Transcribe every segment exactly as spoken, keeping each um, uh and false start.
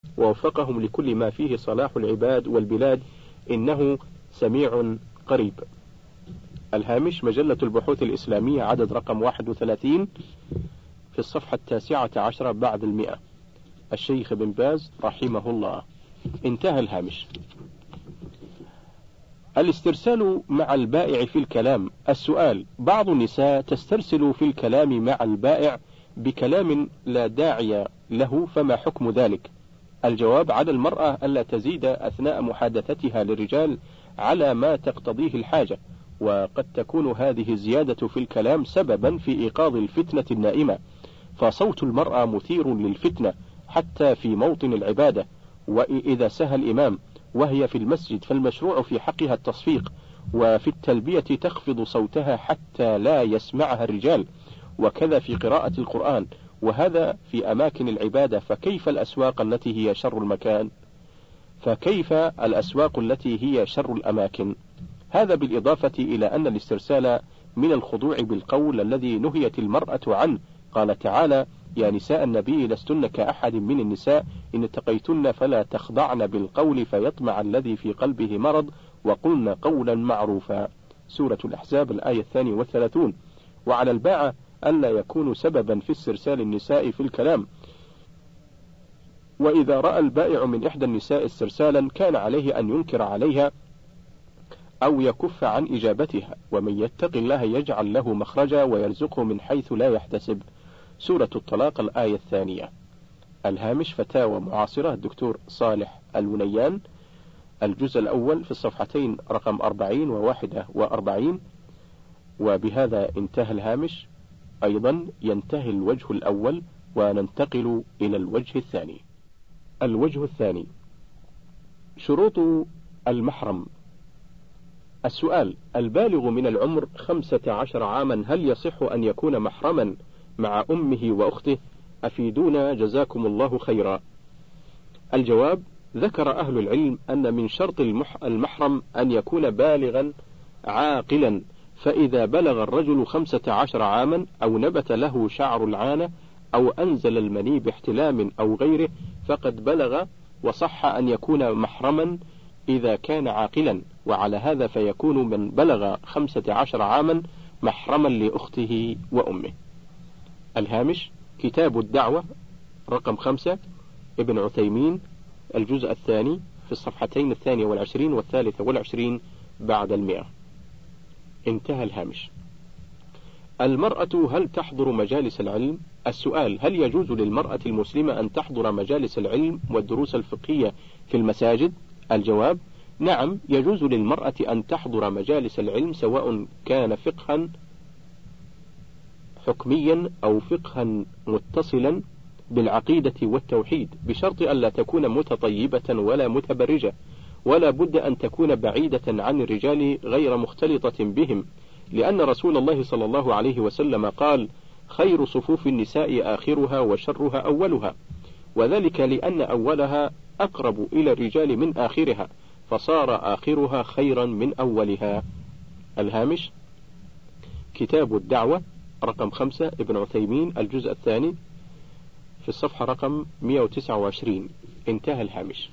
ووفقهم لكل ما فيه صلاح العباد والبلاد، إنه سميع قريب. الهامش: مجلة البحوث الإسلامية، عدد رقم واحد وثلاثين، في الصفحة التاسعة عشرة بعد المئة، الشيخ بن باز رحمه الله. انتهى الهامش. الاسترسال مع البائع في الكلام. السؤال: بعض النساء تسترسل في الكلام مع البائع بكلام لا داعي له، فما حكم ذلك؟ الجواب: على المرأة ألا تزيد أثناء محادثتها للرجال على ما تقتضيه الحاجة، وقد تكون هذه الزيادة في الكلام سببا في إيقاظ الفتنة النائمة، فصوت المرأة مثير للفتنة حتى في موطن العبادة، وإذا سهى الإمام وهي في المسجد فالمشروع في حقها التصفيق، وفي التلبية تخفض صوتها حتى لا يسمعها الرجال، وكذا في قراءة القرآن، وهذا في أماكن العبادة، فكيف الأسواق التي هي شر المكان؟ فكيف الأسواق التي هي شر الأماكن؟ هذا بالإضافة إلى أن الاسترسال من الخضوع بالقول الذي نهيت المرأة عنه. قال تعالى: يا نساء النبي لستن كأحد من النساء إن اتقيتن فلا تخضعن بالقول فيطمع الذي في قلبه مرض وقلن قولا معروفا. سورة الأحزاب الآية الثانية والثلاثون. وعلى الباعة ألا يكون سببا في استرسال النساء في الكلام، وإذا رأى البائع من إحدى النساء استرسالا كان عليه أن ينكر عليها أو يكف عن إجابتها، ومن يتق الله يجعل له مخرجا ويرزقه من حيث لا يحتسب. سورة الطلاق الآية الثانية. الهامش: فتاوى معاصرة، الدكتور صالح الونيان، الجزء الأول في الصفحتين رقم أربعين وواحدة وأربعين. وبهذا انتهى الهامش. أيضا ينتهي الوجه الأول وننتقل إلى الوجه الثاني. الوجه الثاني: شروط المحرم. السؤال: البالغ من العمر خمسة عشر عاما هل يصح أن يكون محرما مع أمه وأخته؟ أفيدونا جزاكم الله خيرا. الجواب: ذكر أهل العلم أن من شرط المحرم أن يكون بالغا عاقلا، فإذا بلغ الرجل خمسة عشر عاما أو نبت له شعر العانة أو أنزل المني باحتلام أو غيره فقد بلغ، وصح أن يكون محرما إذا كان عاقلا، وعلى هذا فيكون من بلغ خمسة عشر عاما محرما لأخته وأمه. الهامش: كتاب الدعوة رقم خمسة، ابن عثيمين، الجزء الثاني في الصفحتين الثانية والعشرين والثالثة والعشرين بعد المئة. انتهى الهامش. المرأة هل تحضر مجالس العلم؟ السؤال: هل يجوز للمرأة المسلمة أن تحضر مجالس العلم والدروس الفقهية في المساجد؟ الجواب: نعم، يجوز للمرأة أن تحضر مجالس العلم سواء كان فقها حكميا أو فقها متصلا بالعقيدة والتوحيد، بشرط ألا تكون متطيبة ولا متبرجة، ولا بد أن تكون بعيدة عن الرجال غير مختلطة بهم، لأن رسول الله صلى الله عليه وسلم قال: خير صفوف النساء آخرها وشرها أولها، وذلك لأن أولها أقرب إلى الرجال من آخرها، فصار آخرها خيرا من أولها. الهامش: كتاب الدعوة رقم خمسة، ابن عثيمين، الجزء الثاني في الصفحة رقم مئة وتسعة وعشرين. انتهى الهامش.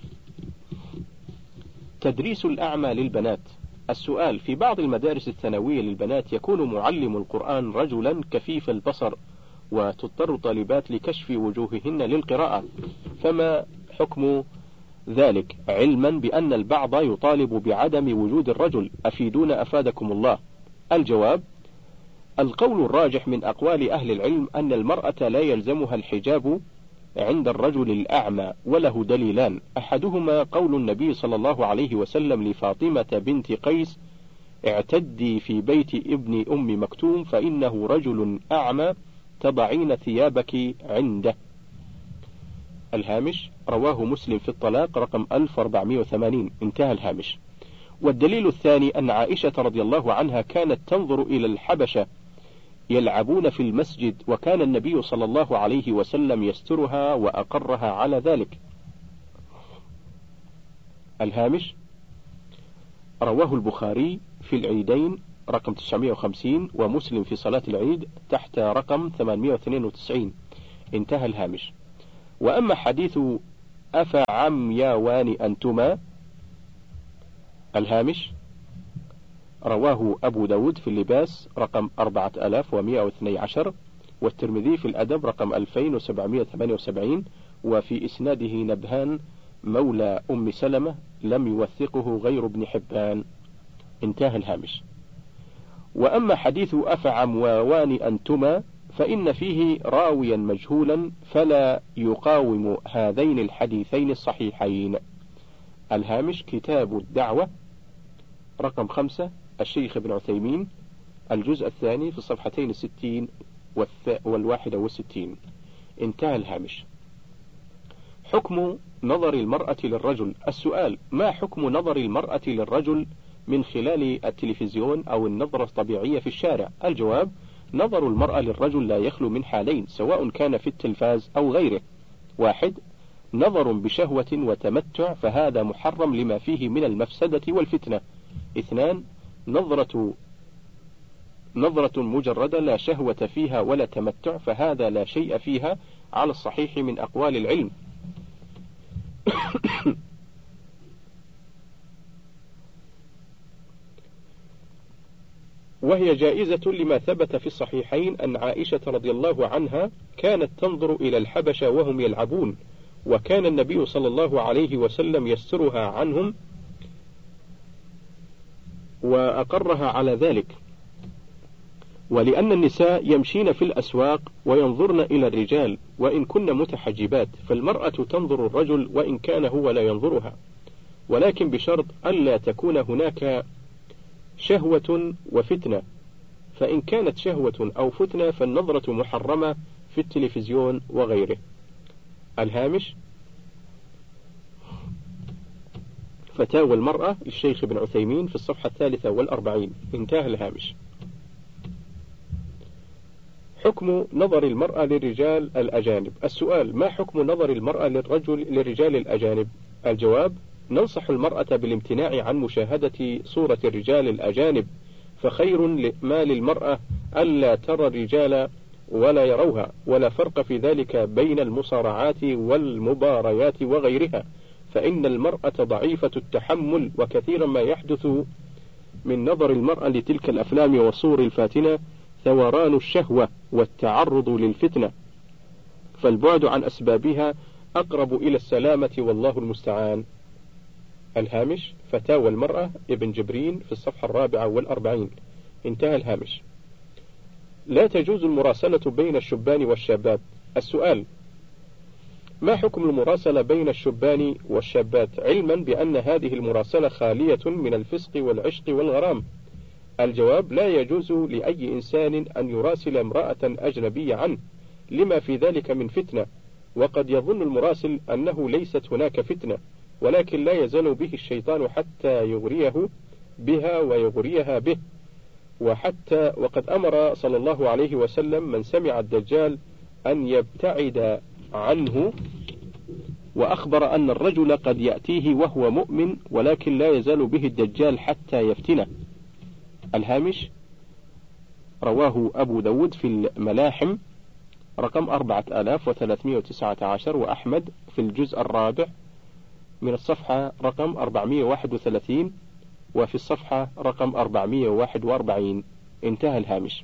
تدريس الأعمى للبنات. السؤال: في بعض المدارس الثانوية للبنات يكون معلم القرآن رجلا كفيف البصر، وتضطر طالبات لكشف وجوههن للقراءة، فما حكم ذلك، علما بأن البعض يطالب بعدم وجود الرجل؟ أفيدونا أفادكم الله. الجواب: القول الراجح من أقوال أهل العلم أن المرأة لا يلزمها الحجاب عند الرجل الأعمى، وله دليلان: أحدهما قول النبي صلى الله عليه وسلم لفاطمة بنت قيس: اعتدي في بيت ابن أم مكتوم فإنه رجل أعمى تضعين ثيابك عنده. الهامش: رواه مسلم في الطلاق رقم ألف وأربعمئة وثمانين. انتهى الهامش. والدليل الثاني أن عائشة رضي الله عنها كانت تنظر إلى الحبشة يلعبون في المسجد، وكان النبي صلى الله عليه وسلم يسترها وأقرها على ذلك. الهامش: رواه البخاري في العيدين رقم تسعمئة وخمسين، ومسلم في صلاة العيد تحت رقم ثمانمئة واثنين وتسعين. انتهى الهامش. وأما حديث أفعمياوان أنتما؟ الهامش: رواه أبو داود في اللباس رقم أربعة آلاف ومئة واثني عشر، والترمذي في الأدب رقم ألفين وسبعمئة وثمانية وسبعين، وفي إسناده نبهان مولى أم سلمة لم يوثقه غير ابن حبان. انتهى الهامش. وأما حديث أفعمواوان أنتما فإن فيه راويا مجهولا فلا يقاوم هذين الحديثين الصحيحين. الهامش: كتاب الدعوة رقم خمسة، الشيخ ابن عثيمين، الجزء الثاني في الصفحتين الستين والواحدة والستين. انتهى الهامش. حكم نظر المرأة للرجل. السؤال: ما حكم نظر المرأة للرجل من خلال التلفزيون أو النظرة الطبيعية في الشارع؟ الجواب: نظر المرأة للرجل لا يخلو من حالين سواء كان في التلفاز أو غيره. واحد: نظر بشهوة وتمتع فهذا محرم لما فيه من المفسدة والفتنة. اثنان: نظرة نظرة مجردة لا شهوة فيها ولا تمتع فهذا لا شيء فيها على الصحيح من أقوال العلم. وهي جائزة لما ثبت في الصحيحين أن عائشة رضي الله عنها كانت تنظر إلى الحبشة وهم يلعبون، وكان النبي صلى الله عليه وسلم يسترها عنهم وأقرها على ذلك. ولأن النساء يمشين في الأسواق وينظرن إلى الرجال وإن كن متحجبات، فالمرأة تنظر الرجل وإن كان هو لا ينظرها، ولكن بشرط ألا تكون هناك شهوة وفتنة، فإن كانت شهوة أو فتنة فالنظرة محرمة في التلفزيون وغيره. الهامش: فتاوى المرأة للشيخ ابن عثيمين في الصفحة الثالثة والأربعين. انتهى الهامش. حكم نظر المرأة للرجال الأجانب. السؤال: ما حكم نظر المرأة للرجل للرجال الأجانب؟ الجواب: ننصح المرأة بالامتناع عن مشاهدة صورة الرجال الأجانب، فخير ما للمرأة ألا ترى الرجال ولا يروها، ولا فرق في ذلك بين المصارعات والمباريات وغيرها، فإن المرأة ضعيفة التحمل، وكثيرا ما يحدث من نظر المرأة لتلك الأفلام والصور الفاتنة ثوران الشهوة والتعرض للفتنة، فالبعد عن أسبابها أقرب إلى السلامة والله المستعان. الهامش: فتاوى المرأة ابن جبرين في الصفحة الرابعة والأربعين. انتهى الهامش. لا تجوز المراسلة بين الشبان والشابات. السؤال: ما حكم المراسلة بين الشبان والشابات، علما بأن هذه المراسلة خالية من الفسق والعشق والغرام؟ الجواب: لا يجوز لأي إنسان أن يراسل امرأة أجنبية عنه لما في ذلك من فتنة، وقد يظن المراسل أنه ليست هناك فتنة، ولكن لا يزال به الشيطان حتى يغريه بها ويغريها به. وحتى وقد أمر صلى الله عليه وسلم من سمع الدجال أن يبتعد عنه، وأخبر أن الرجل قد يأتيه وهو مؤمن ولكن لا يزال به الدجال حتى يفتنه. الهامش: رواه أبو داود في الملاحم رقم أربعة آلاف وثلاثمئة وتسعة عشر، وأحمد في الجزء الرابع من الصفحة رقم أربعمئة وواحد وثلاثين، وفي الصفحة رقم أربعمئة وواحد وأربعين. انتهى الهامش.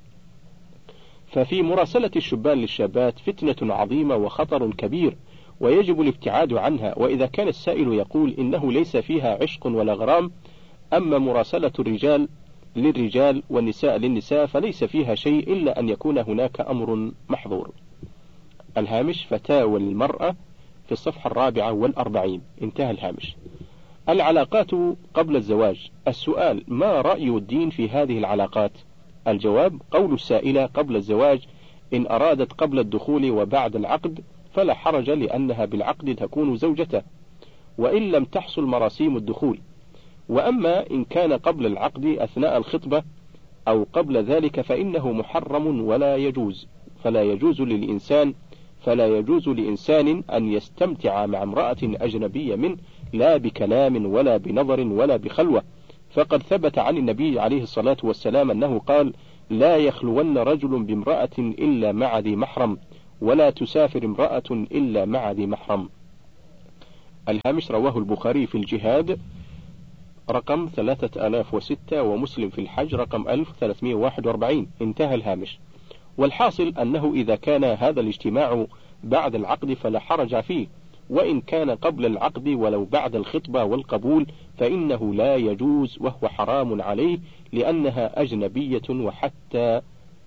ففي مراسلة الشبان للشابات فتنة عظيمة وخطر كبير، ويجب الابتعاد عنها. وإذا كان السائل يقول إنه ليس فيها عشق ولا غرام، أما مراسلة الرجال للرجال والنساء للنساء فليس فيها شيء إلا أن يكون هناك أمر محظور. الهامش: فتاوى المرأة في الصفحة الرابعة والأربعين. انتهى الهامش. العلاقات قبل الزواج. السؤال: ما رأي الدين في هذه العلاقات؟ الجواب: قول السائلة قبل الزواج إن أرادت قبل الدخول وبعد العقد فلا حرج، لأنها بالعقد تكون زوجته وإن لم تحصل مراسيم الدخول. وأما إن كان قبل العقد أثناء الخطبة أو قبل ذلك فإنه محرم ولا يجوز، فلا يجوز للإنسان فلا يجوز لإنسان أن يستمتع مع امرأة أجنبية منه لا بكلام ولا بنظر ولا بخلوة، فقد ثبت عن النبي عليه الصلاة والسلام أنه قال: لا يخلون رجل بامرأة إلا مع ذي محرم، ولا تسافر امرأة إلا مع ذي محرم. الهامش: رواه البخاري في الجهاد رقم ثلاثة آلاف وستة، ومسلم في الحج رقم ألف وثلاثمائة وواحد وأربعين. انتهى الهامش. والحاصل أنه إذا كان هذا الاجتماع بعد العقد فلا حرج فيه، وإن كان قبل العقد ولو بعد الخطبة والقبول فإنه لا يجوز وهو حرام عليه، لأنها أجنبية وحتى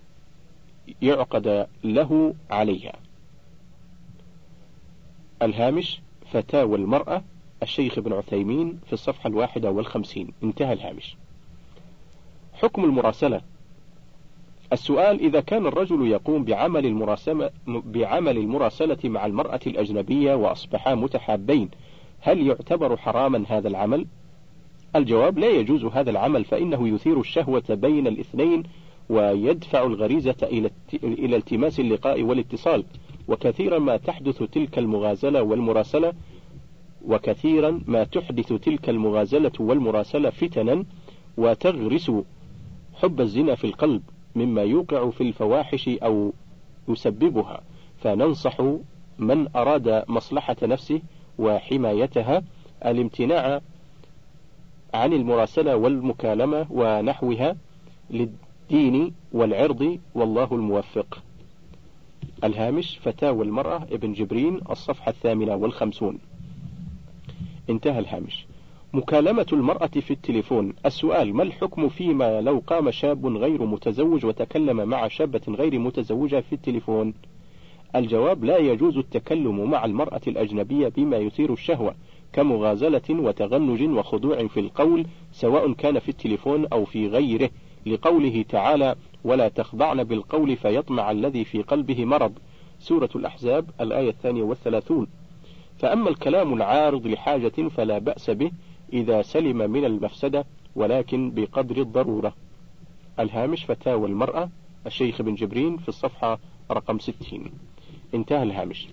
يعقد له عليها. الهامش: فتاوى المرأة الشيخ ابن عثيمين في الصفحة الواحدة والخمسين. انتهى الهامش. حكم المراسلة. السؤال: إذا كان الرجل يقوم بعمل المراسلة, بعمل المراسلة مع المرأة الأجنبية وأصبحا متحابين، هل يعتبر حراما هذا العمل؟ الجواب: لا يجوز هذا العمل، فإنه يثير الشهوة بين الاثنين ويدفع الغريزة إلى التماس اللقاء والاتصال، وكثيرا ما تحدث تلك المغازلة والمراسلة وكثيرا ما تحدث تلك المغازلة والمراسلة فتنا وتغرس حب الزنا في القلب، مما يوقع في الفواحش أو يسببها. فننصح من أراد مصلحة نفسه وحمايتها الامتناع عن المراسلة والمكالمة ونحوها للدين والعرض، والله الموفق. الهامش: فتاوى المرأة ابن جبرين الصفحة الثامنة والخمسون. انتهى الهامش. مكالمة المرأة في التليفون. السؤال: ما الحكم فيما لو قام شاب غير متزوج وتكلم مع شابة غير متزوجة في التليفون؟ الجواب: لا يجوز التكلم مع المرأة الأجنبية بما يثير الشهوة كمغازلة وتغنج وخضوع في القول، سواء كان في التليفون أو في غيره، لقوله تعالى: ولا تخضعن بالقول فيطمع الذي في قلبه مرض، سورة الأحزاب الآية الثانية والثلاثون. فأما الكلام العارض لحاجة فلا بأس به إذا سلم من المفسدة، ولكن بقدر الضرورة. الهامش: فتاوى المرأة الشيخ ابن جبرين في الصفحة رقم ستين. انتهى الهامش.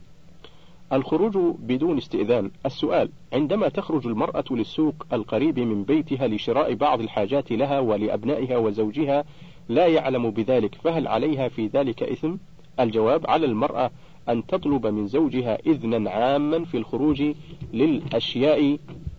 الخروج بدون استئذان. السؤال: عندما تخرج المرأة للسوق القريب من بيتها لشراء بعض الحاجات لها ولأبنائها وزوجها لا يعلم بذلك، فهل عليها في ذلك إثم؟ الجواب: على المرأة أن تطلب من زوجها إذنا عاما في الخروج للأشياء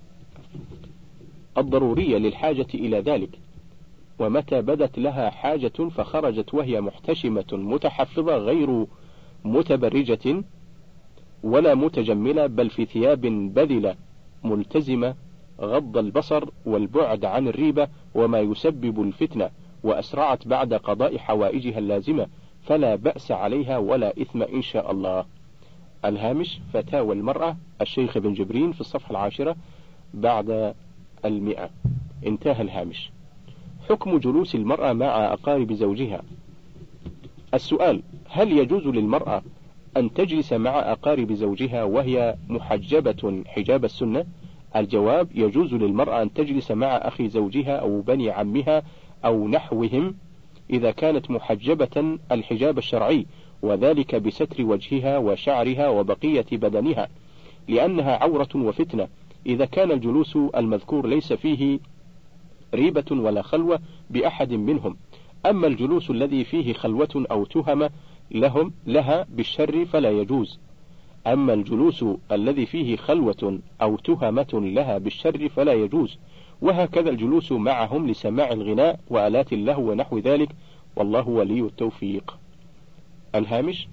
الضرورية للحاجة إلى ذلك، ومتى بدت لها حاجة فخرجت وهي محتشمة متحفظة غير متبرجة ولا متجملة، بل في ثياب بذلة ملتزمة، غض البصر والبعد عن الريبة وما يسبب الفتنة، وأسرعت بعد قضاء حوائجها اللازمة، فلا بأس عليها ولا إثم إن شاء الله. الهامش: فتاوى المرأة الشيخ ابن جبرين في الصفحة العاشرة بعد المئة. انتهى الهامش. حكم جلوس المرأة مع أقارب زوجها. السؤال: هل يجوز للمرأة أن تجلس مع أقارب زوجها وهي محجبة حجاب السنة؟ الجواب: يجوز للمرأة أن تجلس مع أخي زوجها أو بني عمها أو نحوهم إذا كانت محجبة الحجاب الشرعي، وذلك بستر وجهها وشعرها وبقية بدنها، لأنها عورة وفتنة. إذا كان الجلوس المذكور ليس فيه ريبة ولا خلوة بأحد منهم. أما الجلوس الذي فيه خلوة أو تهم لهم لها بالشر فلا يجوز. أما الجلوس الذي فيه خلوة أو تهمة لها بالشر فلا يجوز، وهكذا الجلوس معهم لسماع الغناء وآلات اللهو ونحو ذلك، والله ولي التوفيق. الهامش: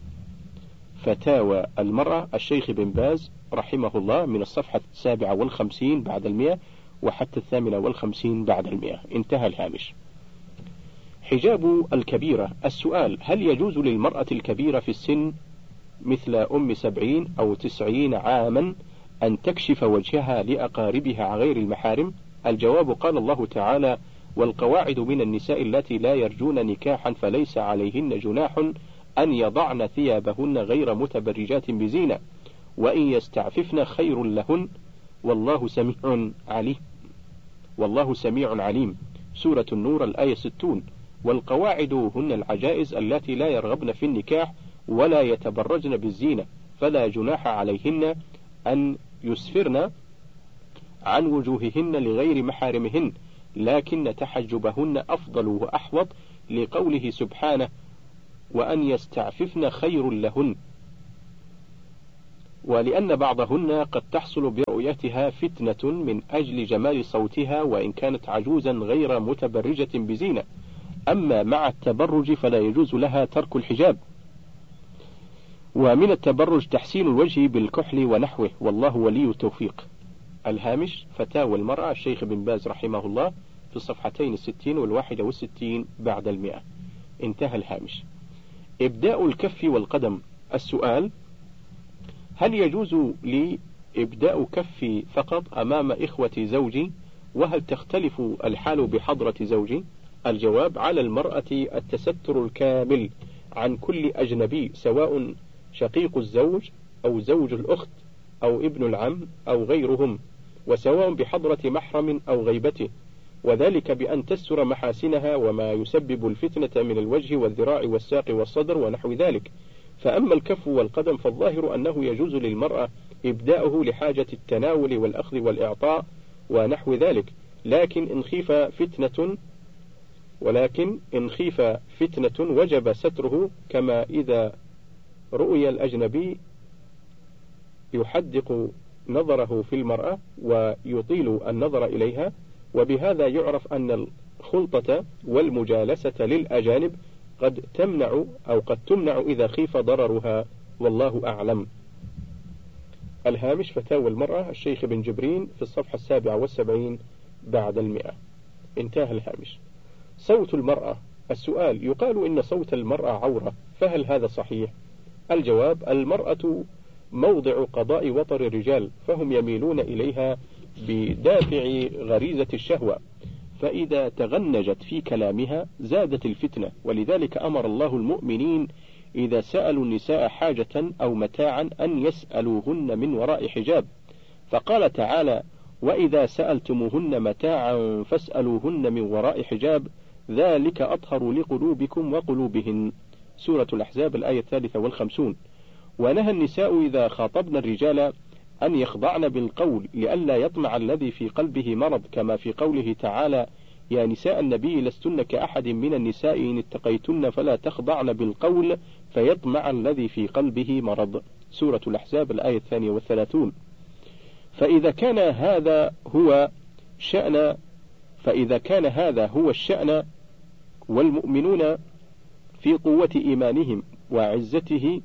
فتاوى المرأة الشيخ بن باز رحمه الله من الصفحة السابعة والخمسين بعد المئة وحتى الثامنة والخمسين بعد المئة. انتهى الهامش. حجاب الكبيرة. السؤال: هل يجوز للمرأة الكبيرة في السن مثل أم سبعين أو تسعين عاما أن تكشف وجهها لأقاربها غير المحارم؟ الجواب: قال الله تعالى: والقواعد من النساء التي لا يرجون نكاحا فليس عليهن جناح أن يضعن ثيابهن غير متبرجات بزينة، وإن يستعففن خير لهن، والله سميع عليم. والله سميع عليم. سورة النور الآية ستون. والقواعد هن العجائز التي لا يرغبن في النكاح ولا يتبرجن بالزينة، فلا جناح عليهن أن يسفرن عن وجوههن لغير محارمهن، لكن تحجبهن أفضل وأحوط، لقوله سبحانه: وأن يستعففن خير لهن. ولأن بعضهن قد تحصل برؤيتها فتنة من أجل جمال صوتها وإن كانت عجوزا غير متبرجة بزينة، أما مع التبرج فلا يجوز لها ترك الحجاب. ومن التبرج تحسين الوجه بالكحل ونحوه، والله ولي التوفيق. الهامش فتاوى المرأة الشيخ بن باز رحمه الله في الصفحتين الستين والواحدة والستين بعد المئة. انتهى الهامش. إبداء الكف والقدم. السؤال: هل يجوز لي إبداء كفي فقط أمام إخوة زوجي؟ وهل تختلف الحال بحضرة زوجي؟ الجواب: على المرأة التستر الكامل عن كل أجنبي، سواء شقيق الزوج أو زوج الأخت أو ابن العم أو غيرهم، وسواء بحضرة محرم أو غيبته، وذلك بأن تستر محاسنها وما يسبب الفتنة من الوجه والذراع والساق والصدر ونحو ذلك. فأما الكف والقدم فالظاهر أنه يجوز للمرأة إبداؤه لحاجة التناول والأخذ والإعطاء ونحو ذلك، لكن إن خيف فتنة ولكن إن خيف فتنة وجب ستره، كما إذا رؤي الأجنبي يحدق نظره في المرأة ويطيل النظر إليها، وبهذا يعرف أن الخلطة والمجالسة للأجانب قد تمنع أو قد تمنع إذا خيف ضررها، والله أعلم. الهامش فتاوى المرأة الشيخ بن جبرين في الصفحة السابعة والسبعين بعد المئة. انتهى الهامش. صوت المرأة. السؤال: يقال إن صوت المرأة عورة، فهل هذا صحيح؟ الجواب: المرأة موضع قضاء وطر الرجال، فهم يميلون إليها بدافع غريزة الشهوة، فإذا تغنجت في كلامها زادت الفتنة، ولذلك أمر الله المؤمنين إذا سألوا النساء حاجة أو متاعا أن يسألوهن من وراء حجاب، فقال تعالى: وإذا سألتموهن متاعا فاسألوهن من وراء حجاب ذلك أطهر لقلوبكم وقلوبهن. سورة الأحزاب الآية الثالثة والخمسون. ونهى النساء إذا خاطبن الرجال أن يخضعن بالقول لئلا يطمع الذي في قلبه مرض، كما في قوله تعالى: يا نساء النبي لستن كأحد من النساء إن اتقيتن فلا تخضعن بالقول فيطمع الذي في قلبه مرض. سورة الأحزاب الآية الثانية والثلاثون. فإذا كان هذا هو شأن فإذا كان هذا هو الشأن والمؤمنون في قوة إيمانهم وعزته،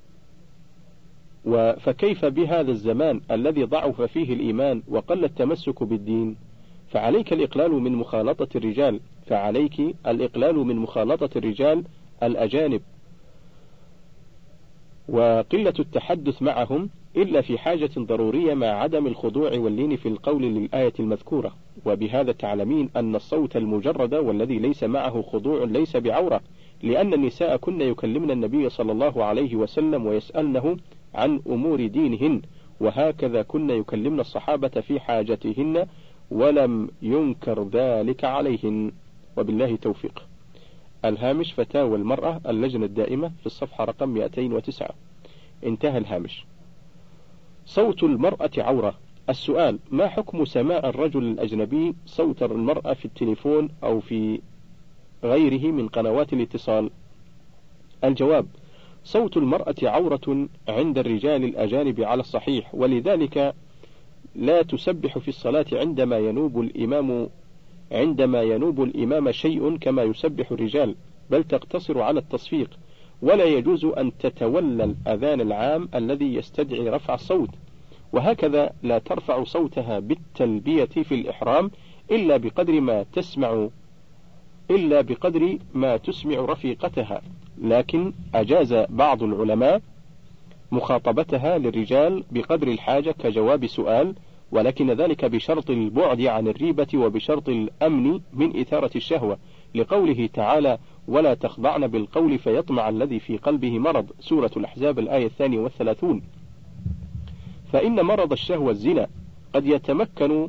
فكيف بهذا الزمان الذي ضعف فيه الإيمان وقل التمسك بالدين؟ فعليك الإقلال من مخالطة الرجال فعليك الإقلال من مخالطة الرجال الأجانب وقلة التحدث معهم إلا في حاجة ضرورية مع عدم الخضوع واللين في القول للآية المذكورة. وبهذا تعلمين أن الصوت المجرد والذي ليس معه خضوع ليس بعورة، لأن النساء كن يكلمن النبي صلى الله عليه وسلم ويسألنه عن أمور دينهن، وهكذا كن يكلمن الصحابة في حاجتهن ولم ينكر ذلك عليهن، وبالله توفيق. الهامش فتاوى المرأة اللجنة الدائمة في الصفحة رقم مئتين وتسعة. انتهى الهامش. صوت المرأة عورة. السؤال: ما حكم سماع الرجل الأجنبي صوت المرأة في التليفون أو في غيره من قنوات الاتصال؟ الجواب: صوت المرأة عورة عند الرجال الأجانب على الصحيح، ولذلك لا تسبح في الصلاة عندما ينوب الإمام عندما ينوب الإمام شيء كما يسبح الرجال، بل تقتصر على التصفيق، ولا يجوز أن تتولى الأذان العام الذي يستدعي رفع الصوت، وهكذا لا ترفع صوتها بالتلبية في الإحرام إلا بقدر ما تسمع إلا بقدر ما تسمع رفيقتها، لكن أجاز بعض العلماء مخاطبتها للرجال بقدر الحاجة كجواب سؤال، ولكن ذلك بشرط البعد عن الريبة وبشرط الأمن من إثارة الشهوة، لقوله تعالى: ولا تخضعن بالقول فيطمع الذي في قلبه مرض. سورة الأحزاب الآية الثانية والثلاثون. فإن مرض الشهوة الزنا قد يتمكن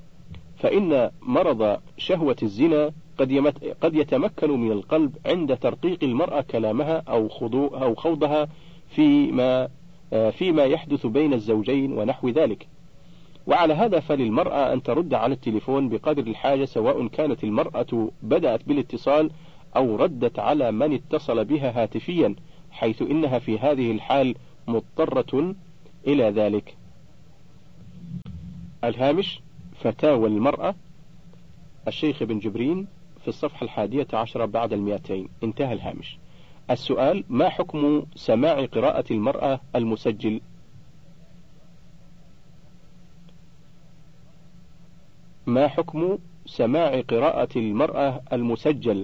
فإن مرض شهوة الزنا قد قد يتمكن من القلب عند ترقيق المرأة كلامها أو خضوع أو خوضها فيما فيما يحدث بين الزوجين ونحو ذلك. وعلى هذا فللمرأة أن ترد على التليفون بقدر الحاجة، سواء كانت المرأة بدأت بالاتصال أو ردت على من اتصل بها هاتفيا، حيث إنها في هذه الحال مضطرة إلى ذلك. الهامش: فتاوى المرأة، الشيخ ابن جبرين، في الصفحة الحادية عشرة بعد المئتين. انتهى الهامش. السؤال: ما حكم سماع قراءة المرأة المسجل؟ ما حكم سماع قراءة المرأة المسجل؟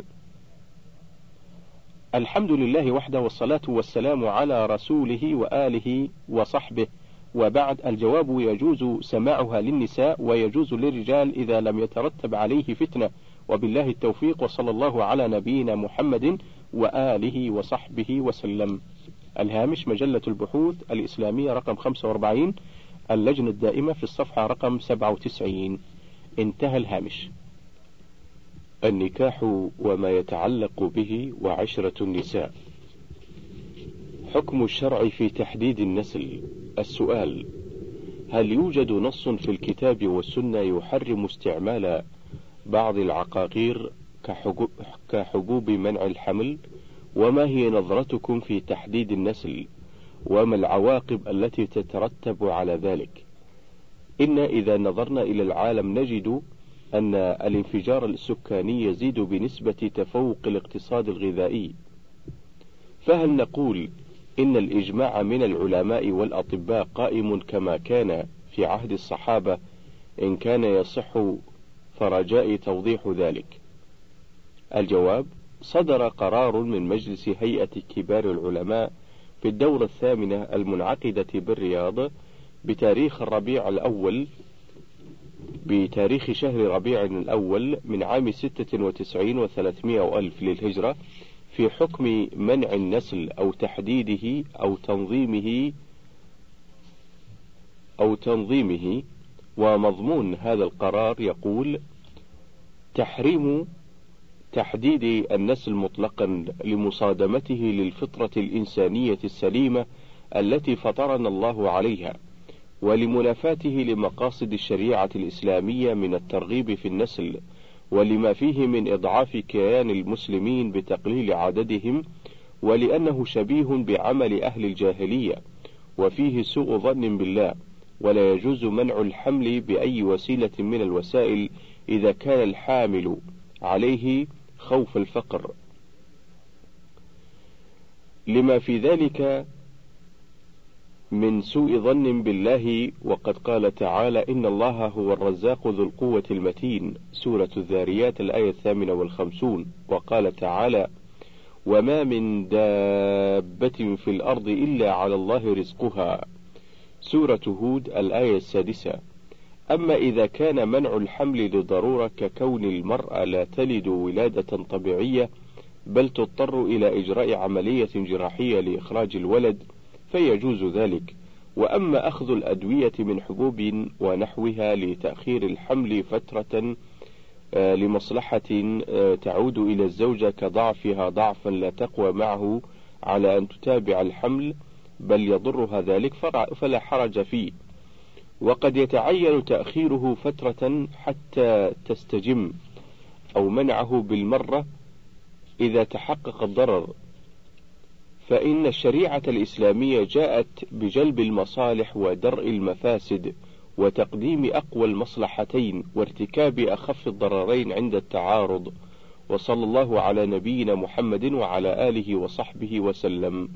الحمد لله وحده، والصلاة والسلام على رسوله وآله وصحبه، وبعد. الجواب: يجوز سماعها للنساء ويجوز للرجال إذا لم يترتب عليه فتنة، وبالله التوفيق، وصلى الله على نبينا محمد وآله وصحبه وسلم. الهامش: مجلة البحوث الإسلامية رقم خمسة وأربعين، اللجنة الدائمة، في الصفحة رقم سبعة وتسعين. انتهى الهامش. النكاح وما يتعلق به وعشرة النساء. حكم الشرع في تحديد النسل. السؤال: هل يوجد نص في الكتاب والسنة يحرم استعمال بعض العقاقير كحبوب منع الحمل؟ وما هي نظرتكم في تحديد النسل؟ وما العواقب التي تترتب على ذلك؟ إن إذا نظرنا إلى العالم نجد أن الانفجار السكاني يزيد بنسبة تفوق الاقتصاد الغذائي، فهل نقول إن الإجماع من العلماء والأطباء قائم كما كان في عهد الصحابة؟ إن كان يصح فرجاء توضيح ذلك. الجواب: صدر قرار من مجلس هيئة كبار العلماء في الدورة الثامنة المنعقدة بالرياض بتاريخ الربيع الأول بتاريخ شهر ربيع الأول من عام ستة وتسعين وثلاثمائة وألف للهجرة في حكم منع النسل أو تحديده أو تنظيمه أو تنظيمه ومضمون هذا القرار يقول: تحريم تحديد النسل مطلقا لمصادمته للفطرة الإنسانية السليمة التي فطرنا الله عليها، ولمنافاته لمقاصد الشريعة الإسلامية من الترغيب في النسل، ولما فيه من إضعاف كيان المسلمين بتقليل عددهم، ولأنه شبيه بعمل أهل الجاهلية، وفيه سوء ظن بالله، ولا يجوز منع الحمل بأي وسيلة من الوسائل إذا كان الحامل عليه خوف الفقر، لما في ذلك من سوء ظن بالله. وقد قال تعالى: إن الله هو الرزاق ذو القوة المتين، سورة الذاريات الآية الثامنة والخمسون. وقال تعالى: وما من دابة في الأرض إلا على الله رزقها، سورة هود الآية السادسة. أما إذا كان منع الحمل لضرورة ككون المرأة لا تلد ولادة طبيعية بل تضطر إلى إجراء عملية جراحية لإخراج الولد فيجوز ذلك. وأما أخذ الأدوية من حبوب ونحوها لتأخير الحمل فترة لمصلحة تعود إلى الزوجة كضعفها ضعفا لا تقوى معه على أن تتابع الحمل بل يضرها ذلك فلا حرج فيه. وقد يتعين تأخيره فترة حتى تستجم أو منعه بالمرة إذا تحقق الضرر، فإن الشريعة الإسلامية جاءت بجلب المصالح ودرء المفاسد وتقديم أقوى المصلحتين وارتكاب أخف الضررين عند التعارض. وصلى الله على نبينا محمد وعلى آله وصحبه وسلم.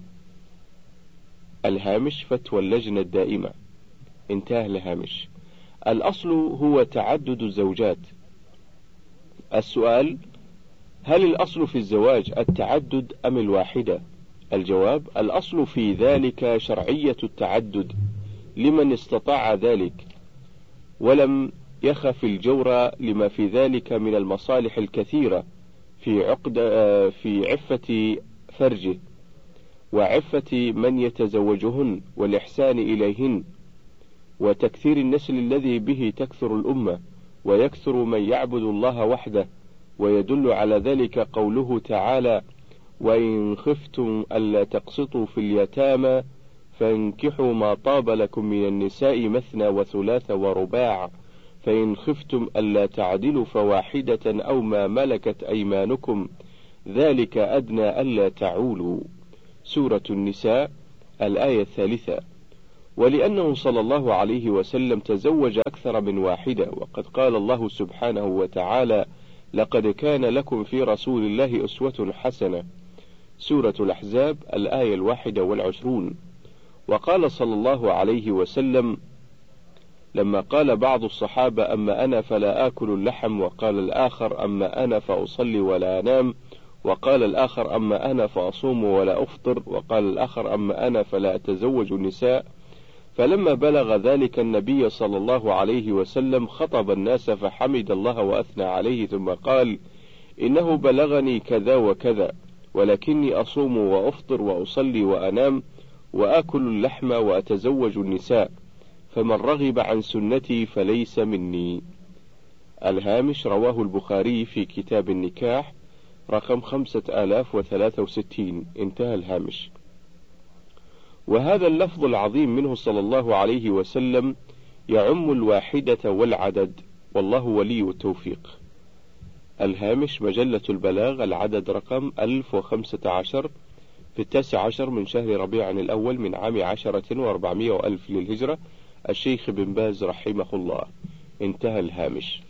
الهامش: فتوى اللجنة الدائمة. انتهى الهامش. الأصل هو تعدد الزوجات. السؤال: هل الأصل في الزواج التعدد أم الواحدة؟ الجواب: الأصل في ذلك شرعية التعدد لمن استطاع ذلك ولم يخف الجور، لما في ذلك من المصالح الكثيرة في عقد في عفة فرجه وعفة من يتزوجهن والإحسان إليهن وتكثير النسل الذي به تكثر الأمة ويكثر من يعبد الله وحده. ويدل على ذلك قوله تعالى: وإن خفتم ألا تقسطوا في اليتامى فانكحوا ما طاب لكم من النساء مثنى وثلاث ورباع، فإن خفتم ألا تعدلوا فواحدة أو ما ملكت أيمانكم ذلك أدنى ألا تعولوا، سورة النساء الآية الثالثة. ولأنه صلى الله عليه وسلم تزوج أكثر من واحدة، وقد قال الله سبحانه وتعالى: لقد كان لكم في رسول الله أسوة حسنة، سورة الأحزاب الآية الواحدة والعشرون. وقال صلى الله عليه وسلم لما قال بعض الصحابة: أما أنا فلا آكل اللحم، وقال الآخر: أما أنا فأصلي ولا أنام، وقال الآخر: أما أنا فأصوم ولا أفطر، وقال الآخر: أما أنا فلا أتزوج النساء. فلما بلغ ذلك النبي صلى الله عليه وسلم خطب الناس فحمد الله وأثنى عليه، ثم قال: إنه بلغني كذا وكذا، ولكني أصوم وأفطر وأصلي وأنام وآكل اللحم وأتزوج النساء، فمن رغب عن سنتي فليس مني. الهامش: رواه البخاري في كتاب النكاح رقم خمسة آلاف وثلاثة وستين. انتهى الهامش. وهذا اللفظ العظيم منه صلى الله عليه وسلم يعم الواحدة والعدد، والله ولي التوفيق. الهامش: مجلة البلاغ العدد رقم ألف وخمسة عشر في التاسع عشر من شهر ربيع الأول من عام عشرة وأربعمائة وألف للهجرة، الشيخ بن باز رحمه الله. انتهى الهامش.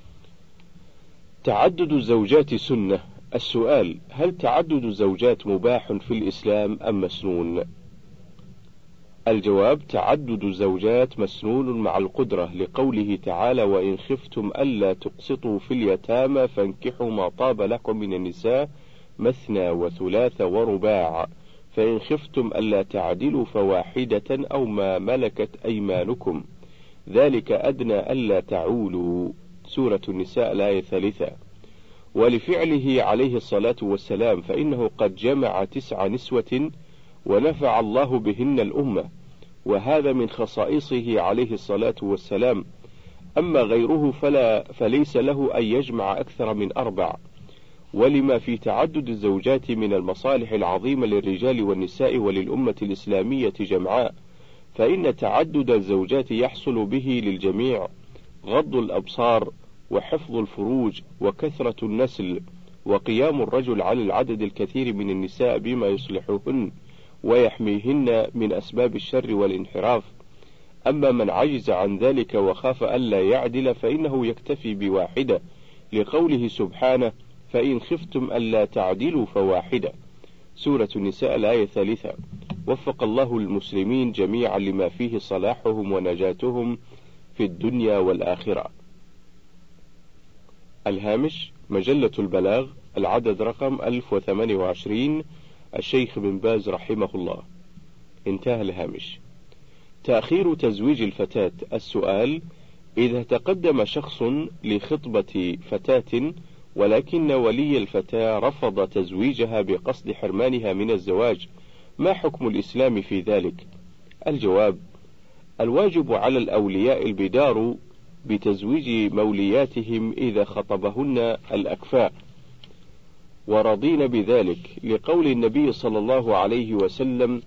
تعدد الزوجات سنة. السؤال: هل تعدد الزوجات مباح في الإسلام أم مسنون؟ الجواب: تعدد الزوجات مسنون مع القدرة، لقوله تعالى: وإن خفتم ألا تقسطوا في اليتامى فانكحوا ما طاب لكم من النساء مثنى وثلاث ورباع، فإن خفتم ألا تعدلوا فواحدة أو ما ملكت أيمانكم، ذلك أدنى ألا تعولوا، سورة النساء الآية الثالثة. ولفعله عليه الصلاة والسلام، فإنه قد جمع تسع نسوة ونفع الله بهن الأمة، وهذا من خصائصه عليه الصلاة والسلام. أما غيره فلا فليس له أن يجمع أكثر من أربع، ولما في تعدد الزوجات من المصالح العظيمة للرجال والنساء وللأمة الإسلامية جمعاء، فإن تعدد الزوجات يحصل به للجميع غض الأبصار وحفظ الفروج وكثرة النسل، وقيام الرجل على العدد الكثير من النساء بما يصلحهن ويحميهن من أسباب الشر والانحراف. أما من عجز عن ذلك وخاف ألا يعدل فإنه يكتفي بواحدة، لقوله سبحانه: فإن خفتم ألا تعدلوا فواحدة، سورة النساء الآية الثالثة. وفق الله المسلمين جميعا لما فيه صلاحهم ونجاتهم في الدنيا والآخرة. الهامش: مجلة البلاغ العدد رقم ألف وثمانية وعشرين، الشيخ بن باز رحمه الله. انتهى الهامش. تأخير تزويج الفتاة. السؤال: إذا تقدم شخص لخطبة فتاة ولكن ولي الفتاة رفض تزويجها بقصد حرمانها من الزواج، ما حكم الإسلام في ذلك؟ الجواب: الواجب على الأولياء البدار بتزويج مولياتهم إذا خطبهن الأكفاء ورضين بذلك، لقول النبي صلى الله عليه وسلم: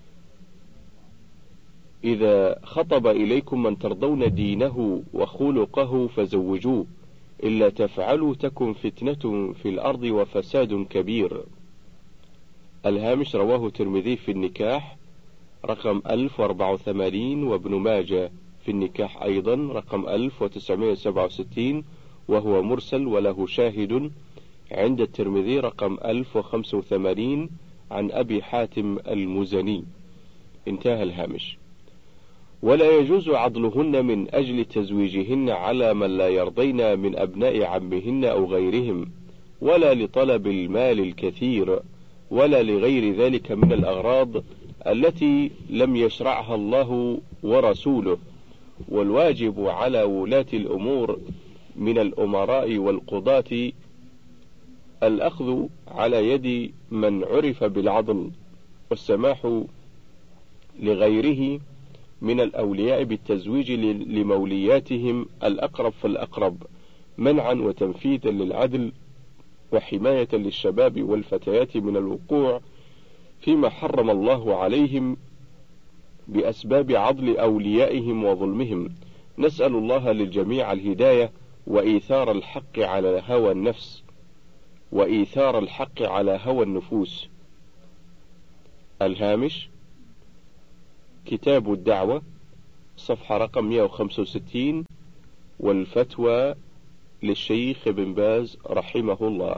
إذا خطب إليكم من ترضون دينه وخلقه فزوجوه، إلا تفعلوا تكن فتنة في الأرض وفساد كبير. الهامش: رواه الترمذي في النكاح رقم ألف وأربعة وثمانين، وابن ماجه في النكاح أيضا رقم ألف وتسعمائة وسبعة وستين، وهو مرسل وله شاهد عند الترمذي رقم ألف وخمسة وثمانين عن أبي حاتم المزني. انتهى الهامش. ولا يجوز عضلهن من أجل تزويجهن على من لا يرضين من أبناء عمهن أو غيرهم، ولا لطلب المال الكثير، ولا لغير ذلك من الأغراض التي لم يشرعها الله ورسوله. والواجب على ولاة الأمور من الأمراء والقضاة الأخذ على يد من عرف بالعضل، والسماح لغيره من الأولياء بالتزويج لمولياتهم الأقرب فالأقرب، منعا وتنفيذا للعدل وحماية للشباب والفتيات من الوقوع فيما حرم الله عليهم بأسباب عضل أوليائهم وظلمهم. نسأل الله للجميع الهداية وإيثار الحق على هوى النفس وإيثار الحق على هوى النفوس. الهامش: كتاب الدعوة صفحة رقم مئة وخمسة وستين، والفتوى للشيخ ابن باز رحمه الله.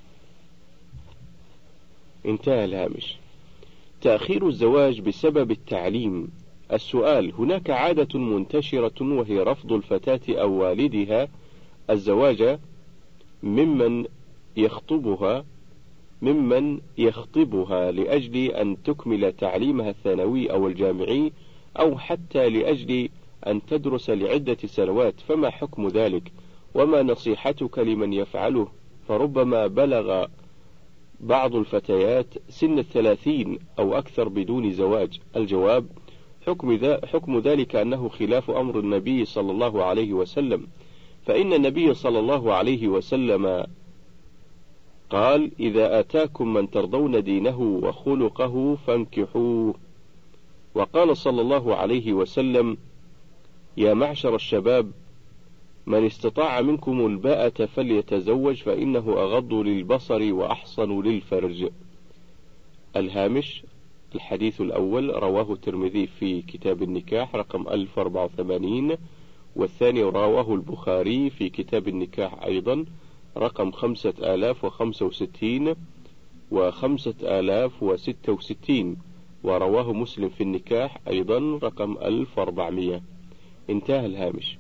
انتهى الهامش. تأخير الزواج بسبب التعليم. السؤال: هناك عادة منتشرة وهي رفض الفتاة أو والدها الزواج ممن يخطبها ممن يخطبها لأجل أن تكمل تعليمها الثانوي أو الجامعي، أو حتى لأجل أن تدرس لعدة سنوات، فما حكم ذلك؟ وما نصيحتك لمن يفعله؟ فربما بلغ بعض الفتيات سن الثلاثين أو أكثر بدون زواج. الجواب: حكم, ذا حكم ذلك أنه خلاف أمر النبي صلى الله عليه وسلم، فإن النبي صلى الله عليه وسلم قال: إذا آتاكم من ترضون دينه وخلقه فانكحوه. وقال صلى الله عليه وسلم: يا معشر الشباب، من استطاع منكم الباءة فليتزوج فإنه أغض للبصر وأحصن للفرج. الهامش. الحديث الأول رواه الترمذي في كتاب النكاح رقم ألف وأربعة وثمانين، والثاني رواه البخاري في كتاب النكاح أيضا رقم خمسة آلاف وخمسة وستين وخمسة آلاف وستة وستين، ورواه مسلم في النكاح أيضا رقم ألف وأربعمائة. انتهى الهامش.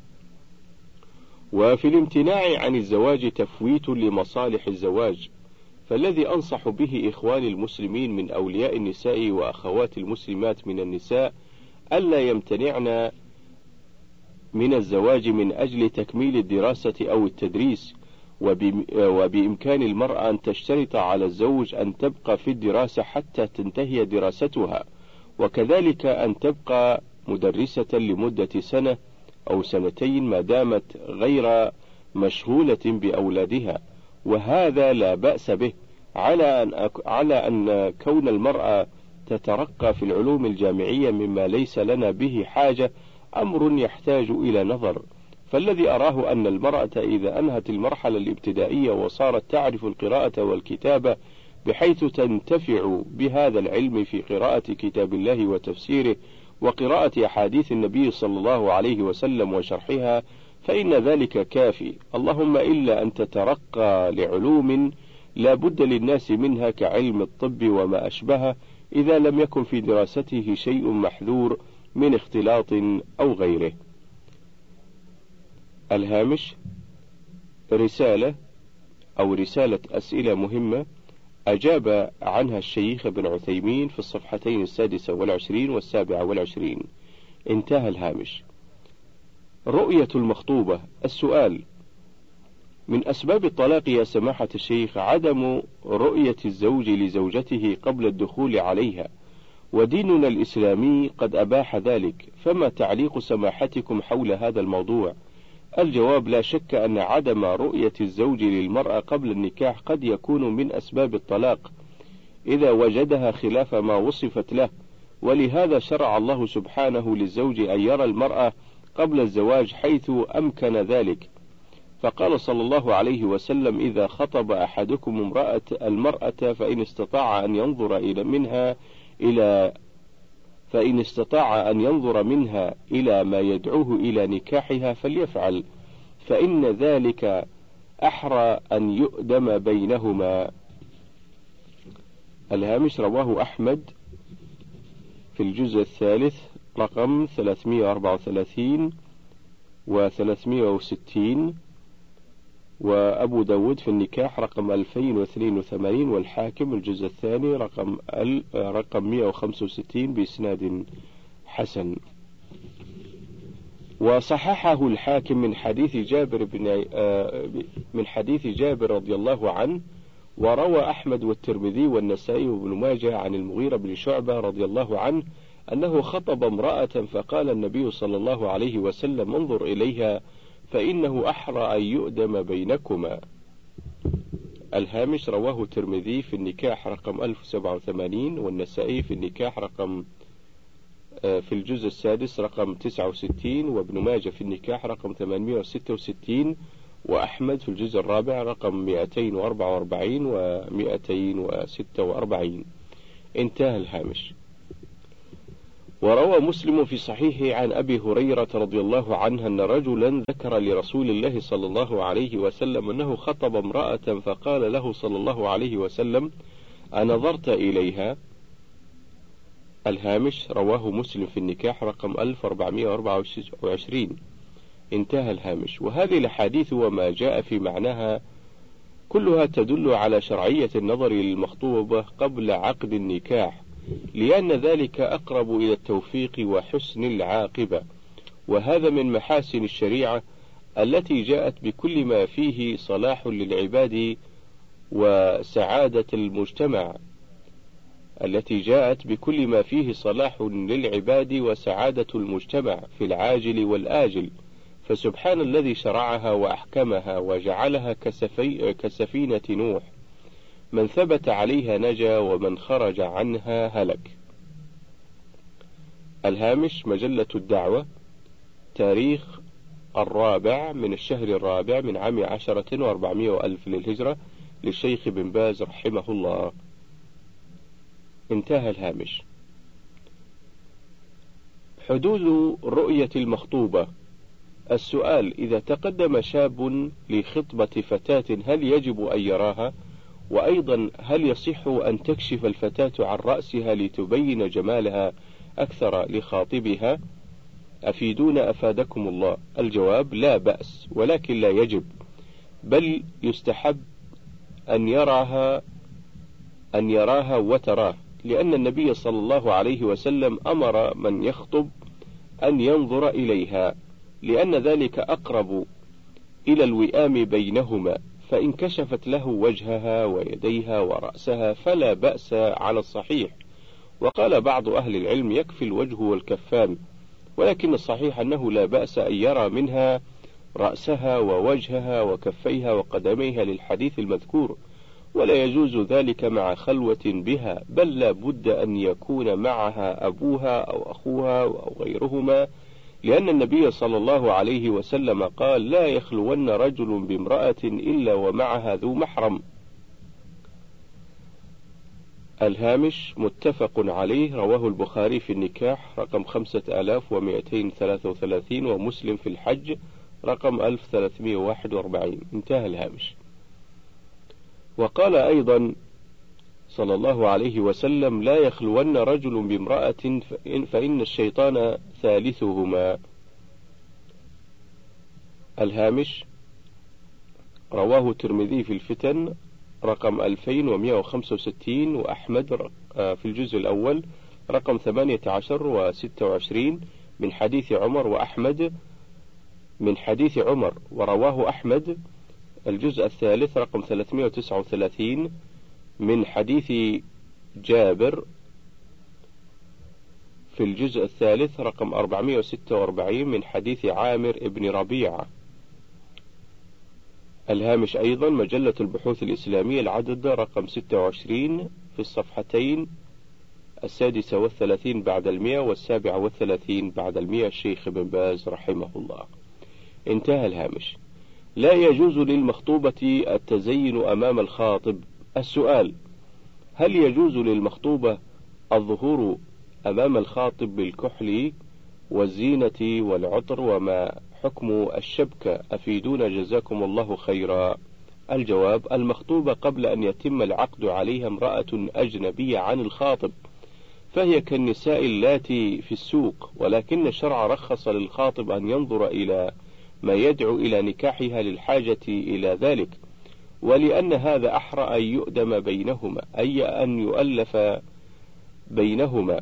وفي الامتناع عن الزواج تفويت لمصالح الزواج، فالذي أنصح به إخواني المسلمين من أولياء النساء وأخوات المسلمات من النساء ألا يمتنعن من الزواج من أجل تكميل الدراسة أو التدريس، وبإمكان المرأة أن تشترط على الزوج أن تبقى في الدراسة حتى تنتهي دراستها، وكذلك أن تبقى مدرسة لمدة سنة أو سنتين ما دامت غير مشغولة بأولادها، وهذا لا بأس به، على أن, أك... على أن كون المرأة تترقى في العلوم الجامعية مما ليس لنا به حاجة أمر يحتاج إلى نظر. فالذي أراه أن المرأة إذا أنهت المرحلة الابتدائية وصارت تعرف القراءة والكتابة بحيث تنتفع بهذا العلم في قراءة كتاب الله وتفسيره وقراءة أحاديث النبي صلى الله عليه وسلم وشرحها، فإن ذلك كافي، اللهم إلا أن تترقى لعلوم لا بد للناس منها كعلم الطب وما أشبهه، إذا لم يكن في دراسته شيء محذور من اختلاط أو غيره. الهامش. رسالة أو رسالة أسئلة مهمة أجاب عنها الشيخ ابن عثيمين في الصفحتين السادسة والعشرين والسابعة والعشرين. انتهى الهامش. رؤية المخطوبة. السؤال: من أسباب الطلاق يا سماحة الشيخ عدم رؤية الزوج لزوجته قبل الدخول عليها، وديننا الإسلامي قد أباح ذلك، فما تعليق سماحتكم حول هذا الموضوع؟ الجواب: لا شك أن عدم رؤية الزوج للمرأة قبل النكاح قد يكون من أسباب الطلاق إذا وجدها خلاف ما وصفت له، ولهذا شرع الله سبحانه للزوج أن يرى المرأة قبل الزواج حيث أمكن ذلك، فقال صلى الله عليه وسلم: إذا خطب أحدكم امرأة المرأة فإن استطاع أن ينظر إلى منها إلى فإن استطاع أن ينظر منها إلى ما يدعوه إلى نكاحها فليفعل، فإن ذلك أحرى أن يؤدم بينهما. الهامش. رواه أحمد في الجزء الثالث رقم ثلاثمائة وأربعة وثلاثين وثلاثمائة وستين، وأبو داود في النكاح رقم ألفين واثنين وثمانين، والحاكم الجزء الثاني رقم ال رقم مئة وخمسة وستين بإسناد حسن. وصححه الحاكم من حديث جابر بن من حديث جابر رضي الله عنه، وروى أحمد والترمذي والنسائي وابن ماجه عن المغيرة بن شعبة رضي الله عنه أنه خطب امرأة فقال النبي صلى الله عليه وسلم: انظر إليها فإنه أحرى أن يؤدم بينكما. الهامش. رواه الترمذي في النكاح رقم ألف وسبعة وثمانين، والنسائي في النكاح رقم في الجزء السادس رقم تسعة وستين، وابن ماجه في النكاح رقم ثمانمائة وستة وستين، وأحمد في الجزء الرابع رقم مئتين وأربعة وأربعين ومئتين وستة وأربعين. انتهى الهامش. وروى مسلم في صحيحه عن أبي هريرة رضي الله عنه أن رجلا ذكر لرسول الله صلى الله عليه وسلم أنه خطب امرأة فقال له صلى الله عليه وسلم: أنظرت إليها؟ الهامش: رواه مسلم في النكاح رقم ألف وأربعمائة وأربعة وعشرين. انتهى الهامش. وهذه الأحاديث وما جاء في معناها كلها تدل على شرعية النظر للمخطوبة قبل عقد النكاح، لأن ذلك أقرب إلى التوفيق وحسن العاقبة، وهذا من محاسن الشريعة التي جاءت بكل ما فيه صلاح للعباد وسعادة المجتمع التي جاءت بكل ما فيه صلاح للعباد وسعادة المجتمع في العاجل والآجل، فسبحان الذي شرعها وأحكمها وجعلها كسفي كسفينة نوح، من ثبت عليها نجا ومن خرج عنها هلك. الهامش: مجلة الدعوة، تاريخ الرابع من الشهر الرابع من عام عشرة وأربعمائة وألف للهجرة للشيخ بن باز رحمه الله. انتهى الهامش. حدود رؤية المخطوبة. السؤال: إذا تقدم شاب لخطبة فتاة هل يجب أن يراها؟ وأيضا هل يصح أن تكشف الفتاة عن رأسها لتبين جمالها أكثر لخاطبها؟ أفيدونا أفادكم الله. الجواب: لا بأس، ولكن لا يجب، بل يستحب أن يراها أن يراها وتراه، لأن النبي صلى الله عليه وسلم أمر من يخطب أن ينظر إليها، لأن ذلك أقرب إلى الوئام بينهما، فإن كشفت له وجهها ويديها ورأسها فلا بأس على الصحيح. وقال بعض أهل العلم: يكفي الوجه والكفان، ولكن الصحيح أنه لا بأس أن يرى منها رأسها ووجهها وكفيها وقدميها للحديث المذكور، ولا يجوز ذلك مع خلوة بها، بل لا بد أن يكون معها أبوها أو أخوها أو غيرهما، لأن النبي صلى الله عليه وسلم قال: لا يخلون رجل بامرأة إلا ومعها ذو محرم. الهامش: متفق عليه، رواه البخاري في النكاح رقم خمسة آلاف ومئتين وثلاثة وثلاثين، ومسلم في الحج رقم ألف وثلاثمائة وواحد وأربعين. انتهى الهامش. وقال أيضا صلى الله عليه وسلم: لا يخلون رجل بامرأة فإن الشيطان ثالثهما. الهامش: رواه الترمذي في الفتن رقم ألفين ومئة وخمسة وستين، وأحمد في الجزء الأول رقم ثمانية عشر وستة وعشرين من حديث عمر، وأحمد من حديث عمر، ورواه أحمد الجزء الثالث رقم ثلاثمائة وتسعة وثلاثين من حديث جابر في الجزء الثالث رقم أربعمائة وستة وأربعين من حديث عامر ابن ربيعة. الهامش أيضا: مجلة البحوث الإسلامية، العدد رقم ستة وعشرين في الصفحتين السادسة والثلاثين بعد المئة والسابعة والثلاثين بعد المئة، الشيخ بن باز رحمه الله. انتهى الهامش. لا يجوز للمخطوبة التزين أمام الخاطب. السؤال: هل يجوز للمخطوبة الظهور أمام الخاطب بالكحل والزينة والعطر؟ وما حكم الشبكة؟ أفيدونا جزاكم الله خيرا. الجواب: المخطوبة قبل أن يتم العقد عليها امرأة أجنبية عن الخاطب، فهي كالنساء اللاتي في السوق، ولكن الشرع رخص للخاطب أن ينظر إلى ما يدعو إلى نكاحها للحاجة إلى ذلك، ولأن هذا أحرى أن يؤدم بينهما، أي أن يؤلف بينهما،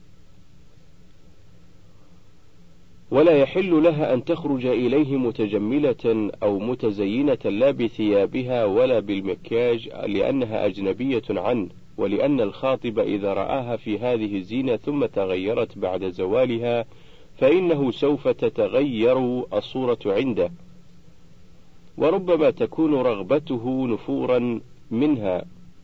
ولا يحل لها أن تخرج إليه متجملة أو متزينة لا بثيابها ولا بالمكياج، لأنها أجنبية عنه، ولأن الخاطب إذا رآها في هذه الزينة ثم تغيرت بعد زوالها فإنه سوف تتغير الصورة عنده، وربما تكون رغبته نفورا منها.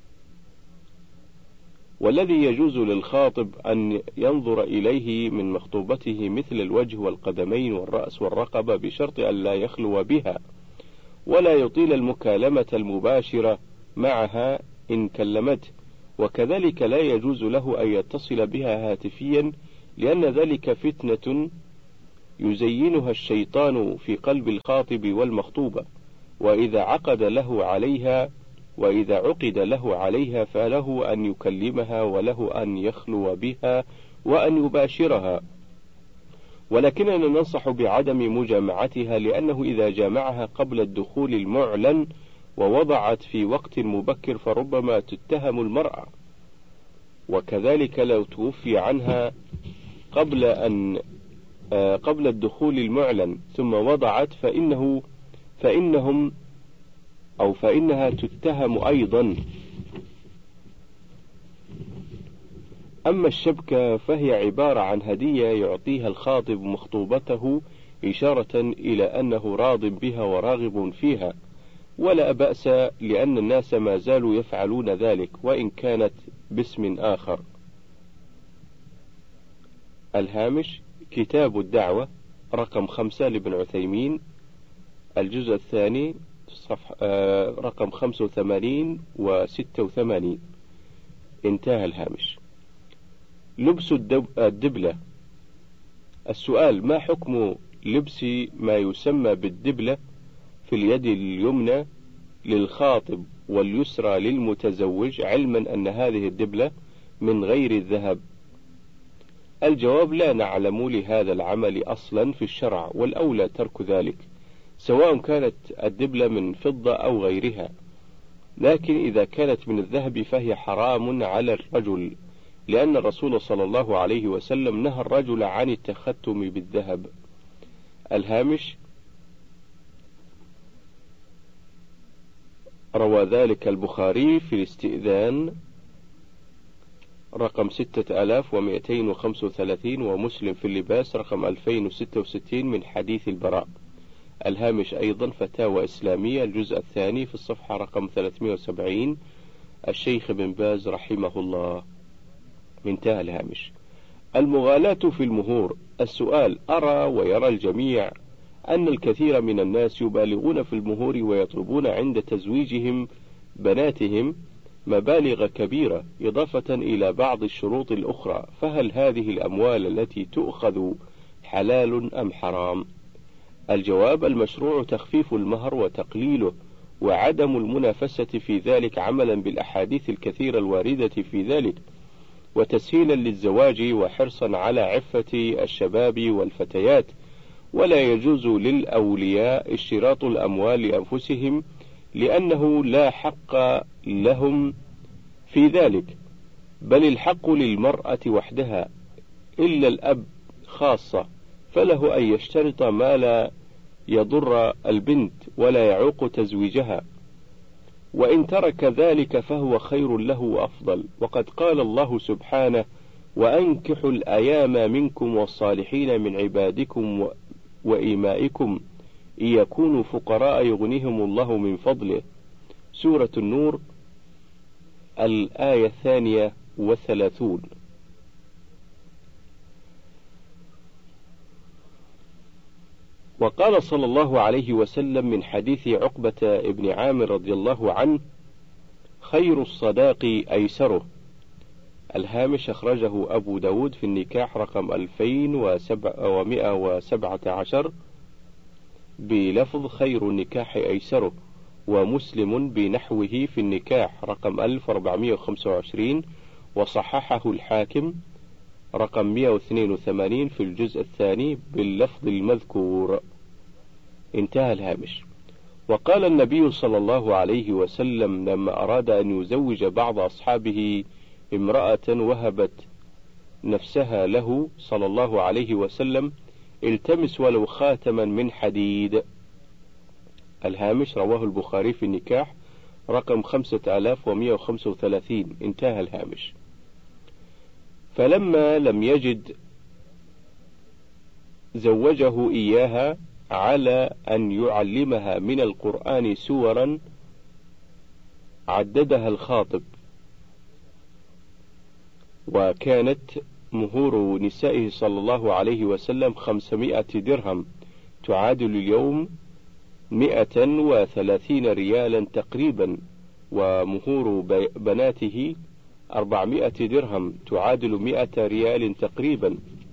والذي يجوز للخاطب أن ينظر إليه من مخطوبته مثل الوجه والقدمين والرأس والرقبة، بشرط أن لا يخلو بها، ولا يطيل المكالمة المباشرة معها إن كلمته، وكذلك لا يجوز له أن يتصل بها هاتفيا لأن ذلك فتنة يزينها الشيطان في قلب الخاطب والمخطوبة، وإذا عقد له عليها وإذا عقد له عليها فله أن يكلمها وله أن يخلو بها وأن يباشرها، ولكننا ننصح بعدم مجامعتها، لأنه إذا جامعها قبل الدخول المعلن ووضعت في وقت مبكر فربما تتهم المرأة، وكذلك لو توفي عنها قبل أن قبل الدخول المعلن ثم وضعت فإنه فإنهم أو فإنها تتهم أيضا. أما الشبكة فهي عبارة عن هدية يعطيها الخاطب مخطوبته إشارة إلى أنه راض بها وراغب فيها، ولا بأس لأن الناس ما زالوا يفعلون ذلك وإن كانت باسم آخر. الهامش: كتاب الدعوة رقم خمسة لابن عثيمين، الجزء الثاني صفحة آه رقم خمسة وثمانين وستة وثمانين. انتهى الهامش. لبس الدبلة. السؤال: ما حكم لبس ما يسمى بالدبلة في اليد اليمنى للخاطب واليسرى للمتزوج، علما أن هذه الدبلة من غير الذهب؟ الجواب: لا نعلم لهذا العمل أصلا في الشرع، والأولى ترك ذلك، سواء كانت الدبلة من فضة أو غيرها، لكن إذا كانت من الذهب فهي حرام على الرجل، لأن الرسول صلى الله عليه وسلم نهى الرجل عن التختم بالذهب. الهامش: روى ذلك البخاري في الاستئذان رقم ستة آلاف ومئتين وخمسة وثلاثين، ومسلم في اللباس رقم ألفين وستة وستين من حديث البراء. الهامش أيضا: فتاوى إسلامية، الجزء الثاني في الصفحة رقم ثلاثمئة وسبعين، الشيخ بن باز رحمه الله. انتهى الهامش. المغالاة في المهور. السؤال: أرى ويرى الجميع أن الكثير من الناس يبالغون في المهور ويطلبون عند تزويجهم بناتهم مبالغ كبيرة إضافة إلى بعض الشروط الأخرى، فهل هذه الأموال التي تؤخذ حلال أم حرام؟ الجواب: المشروع تخفيف المهر وتقليله وعدم المنافسة في ذلك، عملا بالأحاديث الكثيرة الواردة في ذلك، وتسهيلا للزواج وحرصا على عفة الشباب والفتيات. ولا يجوز للأولياء اشتراط الأموال لأنفسهم، لأنه لا حق لهم في ذلك، بل الحق للمرأة وحدها، إلا الأب خاصة، فله أن يشترط ما لا يضر البنت ولا يعوق تزويجها، وإن ترك ذلك فهو خير له وأفضل. وقد قال الله سبحانه: وأنكحوا الأيام منكم والصالحين من عبادكم وإمائكم إن يكونوا فقراء يغنيهم الله من فضله. سورة النور الآية الثانية والثلاثون. وقال صلى الله عليه وسلم من حديث عقبة ابن عامر رضي الله عنه: خير الصداق أيسره. الهامش: أخرجه أبو داود في النكاح رقم ألفين ومئة وسبعة عشر بلفظ خير النكاح أيسره، ومسلم بنحوه في النكاح رقم ألف وأربعمئة وخمسة وعشرين، وصححه الحاكم رقم مئة واثنين وثمانين في الجزء الثاني باللفظ المذكور. انتهى الهامش. وقال النبي صلى الله عليه وسلم لما أراد أن يزوج بعض أصحابه امرأة وهبت نفسها له صلى الله عليه وسلم: التمس ولو خاتما من حديد. الهامش: رواه البخاري في النكاح رقم خمسة آلاف ومئة وخمسة وثلاثين. انتهى الهامش. فلما لم يجد زوجه إياها على أن يعلمها من القرآن سورا عددها الخاطب، وكانت مهور نسائه صلى الله عليه وسلم خمسمائة درهم، تعادل اليوم مئة وثلاثين ريالا تقريبا، ومهور بناته أربعمائة درهم، تعادل مئة ريال تقريبا.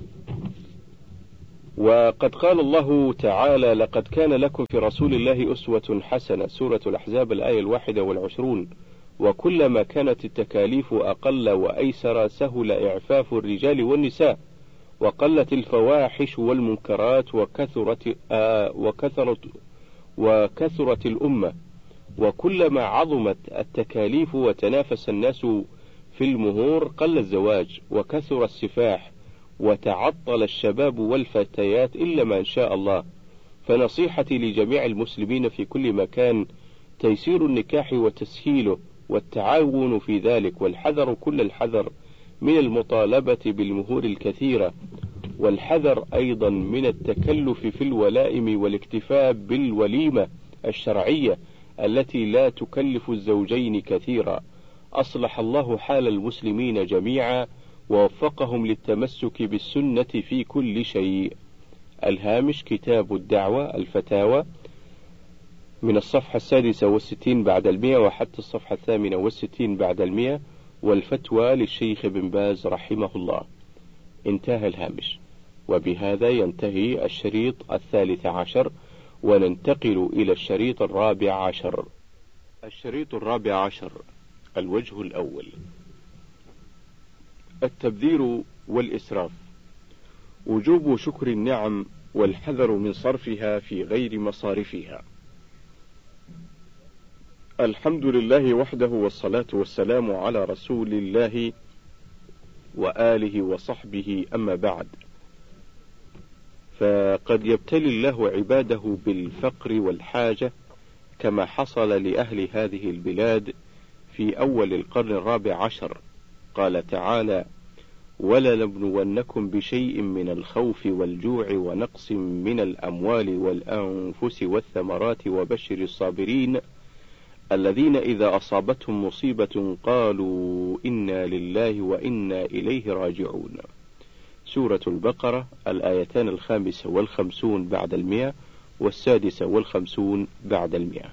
وقد قال الله تعالى: لقد كان لكم في رسول الله أسوة حسنة، سورة الأحزاب الآية الواحدة والعشرون. وكلما كانت التكاليف أقل وأيسر سهل إعفاف الرجال والنساء، وقلت الفواحش والمنكرات، وكثرت آه وكثرت وكثرت الأمة. وكلما عظمت التكاليف وتنافس الناس في المهور قل الزواج وكثر السفاح وتعطل الشباب والفتيات إلا ما شاء الله. فنصيحتي لجميع المسلمين في كل مكان تيسير النكاح وتسهيله والتعاون في ذلك، والحذر كل الحذر من المطالبة بالمهور الكثيرة، والحذر أيضا من التكلف في الولائم والاكتفاء بالوليمة الشرعية التي لا تكلف الزوجين كثيرا. أصلح الله حال المسلمين جميعا ووفقهم للتمسك بالسنة في كل شيء. الهامش: كتاب الدعوة الفتاوى، من الصفحة السادسة والستين بعد المئة وحتى الصفحة الثامنة والستين بعد المئة، والفتوى للشيخ بن باز رحمه الله. انتهى الهامش. وبهذا ينتهي الشريط الثالث عشر، وننتقل إلى الشريط الرابع عشر. الشريط الرابع عشر: الوجه الأول: التبذير والإسراف. وجوب شكر النعم والحذر من صرفها في غير مصارفها. الحمد لله وحده، والصلاة والسلام على رسول الله وآله وصحبه، أما بعد. فقد يبتلي الله عباده بالفقر والحاجة كما حصل لأهل هذه البلاد في أول القرن الرابع عشر. قال تعالى: ولنبلونكم بشيء من الخوف والجوع ونقص من الأموال والأنفس والثمرات وبشر الصابرين الذين إذا أصابتهم مصيبة قالوا إنا لله وإنا إليه راجعون. سورة البقرة الآيتان الخامسة والخمسون بعد المئة والسادسة والخمسون بعد المئة.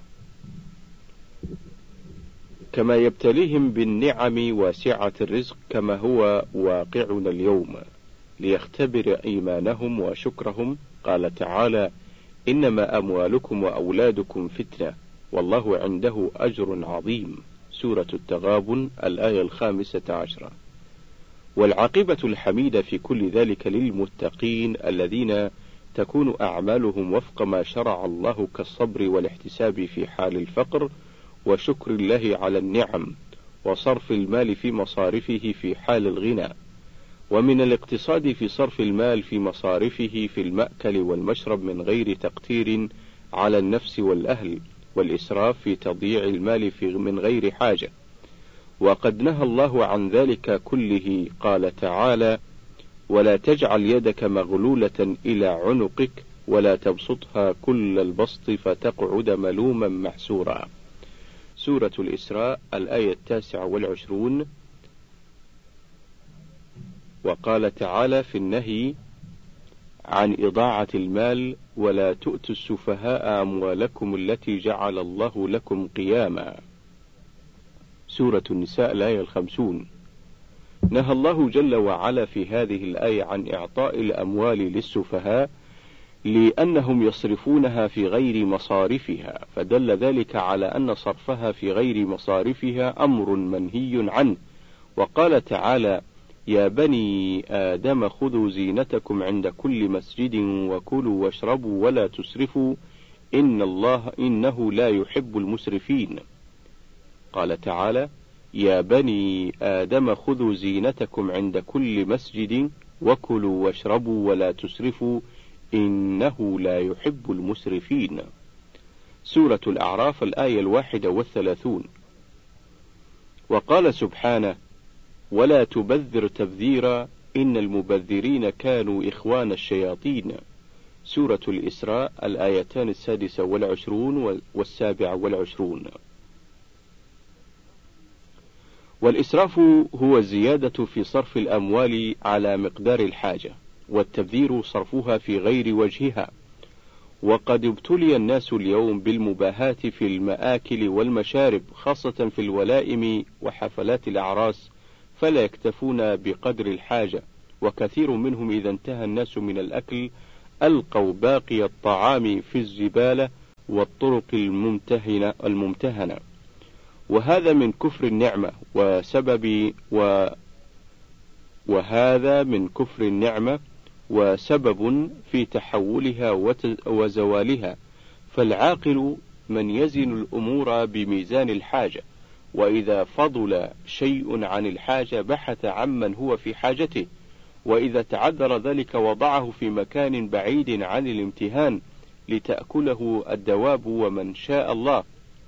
كما يبتليهم بالنعم واسعة الرزق كما هو واقعنا اليوم ليختبر إيمانهم وشكرهم. قال تعالى: إنما أموالكم وأولادكم فتنة والله عنده أجر عظيم. سورة التغابن الآية الخامسة عشرة. والعاقبة الحميدة في كل ذلك للمتقين الذين تكون أعمالهم وفق ما شرع الله كالصبر والاحتساب في حال الفقر، وشكر الله على النعم، وصرف المال في مصارفه في حال الغنى، ومن الاقتصاد في صرف المال في مصارفه في المأكل والمشرب من غير تقتير على النفس والأهل، والإسراف في تضييع المال في من غير حاجة. وقد نهى الله عن ذلك كله. قال تعالى: ولا تجعل يدك مغلولة إلى عنقك ولا تبسطها كل البسط فتقعد ملوما محسورا. سورة الإسراء الآية التاسعة والعشرون. وقال تعالى في النهي عن إضاعة المال: ولا تؤتوا السفهاء أموالكم التي جعل الله لكم قياما. سورة النساء الآية الخمسون. نهى الله جل وعلا في هذه الآية عن إعطاء الأموال للسفهاء لأنهم يصرفونها في غير مصارفها، فدل ذلك على أن صرفها في غير مصارفها أمر منهي عنه. وقال تعالى: يا بني آدم خذوا زينتكم عند كل مسجد وكلوا واشربوا ولا تسرفوا إن الله إنه لا يحب المسرفين. قال تعالى: يا بني آدم خذوا زينتكم عند كل مسجد وكلوا واشربوا ولا تسرفوا إنه لا يحب المسرفين. سورة الأعراف الآية الواحدة والثلاثون. وقال سبحانه: ولا تبذر تبذيرا إن المبذرين كانوا إخوان الشياطين. سورة الإسراء الآيتان السادسة والعشرون والسابعة والعشرون. والإسراف هو الزيادة في صرف الأموال على مقدار الحاجة، والتبذير صرفها في غير وجهها. وقد ابتلي الناس اليوم بالمباهاة في المآكل والمشارب، خاصة في الولائم وحفلات الأعراس، فلا يكتفون بقدر الحاجة، وكثير منهم إذا انتهى الناس من الأكل ألقوا باقي الطعام في الزبالة والطرق الممتهنة الممتهنة، وهذا من كفر النعمة وسبب و وهذا من كفر النعمة وسبب في تحولها وزوالها. فالعاقل من يزن الأمور بميزان الحاجة، وإذا فضل شيء عن الحاجة بحث عمن هو في حاجته، وإذا تعذر ذلك وضعه في مكان بعيد عن الامتهان لتأكله الدواب ومن شاء الله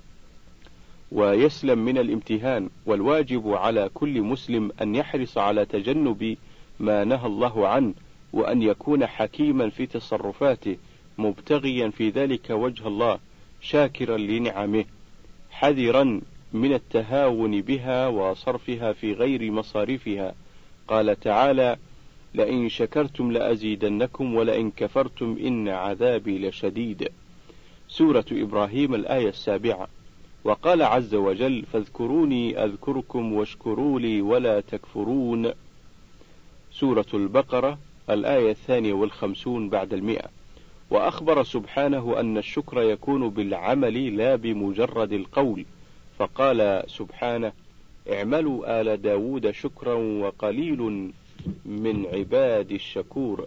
ويسلم من الامتهان. والواجب على كل مسلم أن يحرص على تجنب ما نهى الله عنه، وأن يكون حكيما في تصرفاته مبتغيا في ذلك وجه الله، شاكرا لنعمه، حذرا من التهاون بها وصرفها في غير مصارفها. قال تعالى: لئن شكرتم لأزيدنكم ولئن كفرتم إن عذابي لشديد. سورة إبراهيم الآية السابعة. وقال عز وجل: فاذكروني أذكركم واشكروا لي ولا تكفرون. سورة البقرة الآية الثانية والخمسون بعد المئة. وأخبر سبحانه أن الشكر يكون بالعمل لا بمجرد القول، فقال سبحانه: اعملوا آل داود شكرا وقليل من عباد الشكور.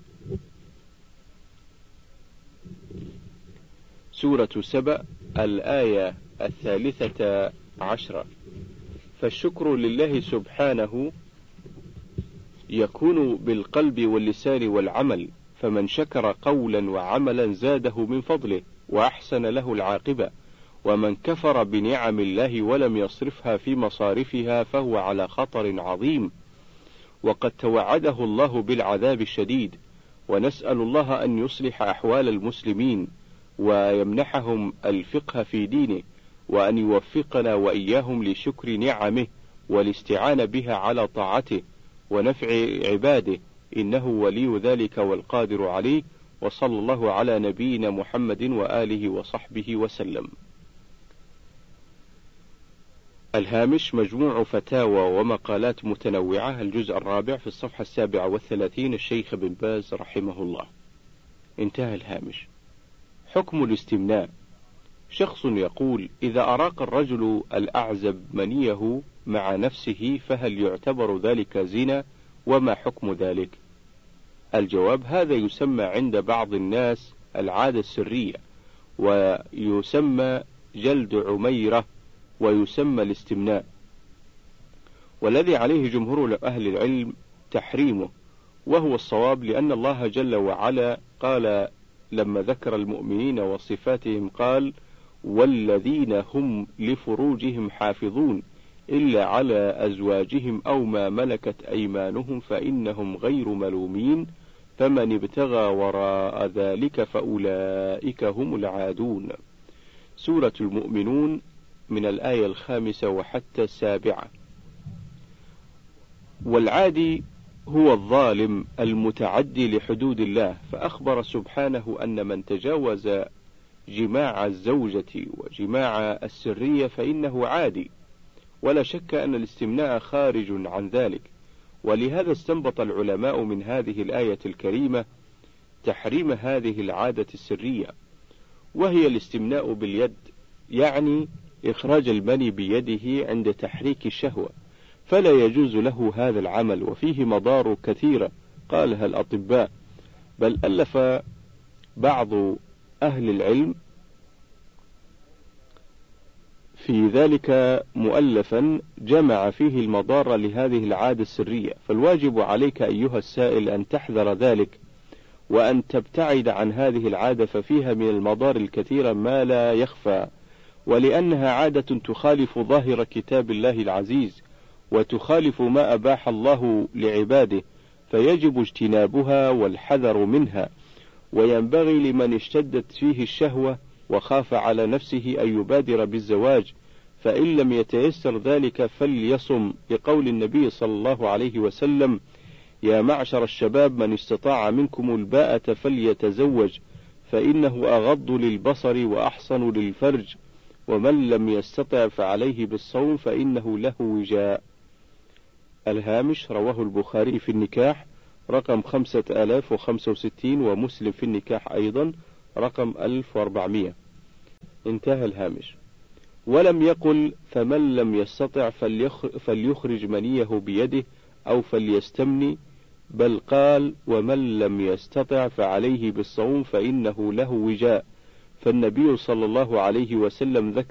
سورة سبأ الآية الثالثة عشرة. فالشكر لله سبحانه يكون بالقلب واللسان والعمل، فمن شكر قولا وعملا زاده من فضله وأحسن له العاقبة، ومن كفر بنعم الله ولم يصرفها في مصارفها فهو على خطر عظيم، وقد توعده الله بالعذاب الشديد. ونسأل الله أن يصلح أحوال المسلمين ويمنحهم الفقه في دينه، وأن يوفقنا وإياهم لشكر نعمه والاستعانة بها على طاعته ونفع عباده، إنه ولي ذلك والقادر عليه. وصلى الله على نبينا محمد وآله وصحبه وسلم. الهامش: مجموع فتاوى ومقالات متنوعة، الجزء الرابع، في الصفحة السابعة والثلاثين، الشيخ بن باز رحمه الله. انتهى الهامش. حكم الاستمناء: شخص يقول: إذا أراق الرجل الأعزب منيه مع نفسه فهل يعتبر ذلك زنا؟ وما حكم ذلك؟ الجواب: هذا يسمى عند بعض الناس العادة السرية، ويسمى جلد عميرة، ويسمى الاستمناء، والذي عليه جمهور أهل العلم تحريمه، وهو الصواب، لأن الله جل وعلا قال لما ذكر المؤمنين وصفاتهم قال: والذين هم لفروجهم حافظون إلا على أزواجهم أو ما ملكت أيمانهم فإنهم غير ملومين، فمن ابتغى وراء ذلك فأولئك هم العادون. سورة المؤمنون من الآية الخامسة وحتى السابعة. والعادي هو الظالم المتعدي لحدود الله، فأخبر سبحانه أن من تجاوز جماع الزوجة وجماع السرية فإنه عادي، ولا شك أن الاستمناء خارج عن ذلك. ولهذا استنبط العلماء من هذه الآية الكريمة تحريم هذه العادة السرية، وهي الاستمناء باليد، يعني إخراج المني بيده عند تحريك الشهوة، فلا يجوز له هذا العمل، وفيه مضار كثيرة قالها الأطباء، بل ألف بعض أهل العلم في ذلك مؤلفا جمع فيه المضار لهذه العادة السرية. فالواجب عليك أيها السائل أن تحذر ذلك، وأن تبتعد عن هذه العادة، ففيها من المضار الكثير ما لا يخفى، ولأنها عادة تخالف ظاهر كتاب الله العزيز، وتخالف ما أباح الله لعباده، فيجب اجتنابها والحذر منها. وينبغي لمن اشتدت فيه الشهوة وخاف على نفسه أن يبادر بالزواج، فإن لم يتيسر ذلك فليصم، لقول النبي صلى الله عليه وسلم: يا معشر الشباب من استطاع منكم الباءة فليتزوج، فإنه أغض للبصر وأحصن للفرج، ومن لم يستطع فعليه بالصوم فإنه له وجاء. الهامش: رواه البخاري في النكاح، رقم خمسة آلاف وخمسة وستين، ومسلم في النكاح أيضا رقم ألف وأربعمائة. انتهى الهامش. ولم يقل فمن لم يستطع فليخرج منيه بيده أو فليستمني، بل قال ومن لم يستطع فعليه بالصوم فإنه له وجاء، فالنبي صلى الله عليه وسلم ذكر